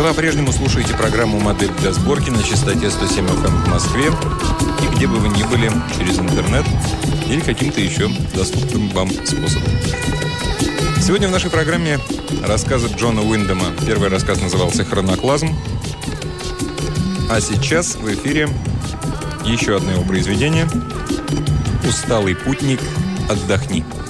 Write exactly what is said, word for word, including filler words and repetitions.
Вы по-прежнему слушаете программу «Модель для сборки» на частоте сто семь эф эм в Москве. И где бы вы ни были, через интернет или каким-то еще доступным вам способом. Сегодня в нашей программе рассказы Джона Уиндема. Первый рассказ назывался «Хроноклазм». А сейчас в эфире еще одно его произведение «Усталый путник, отдохни».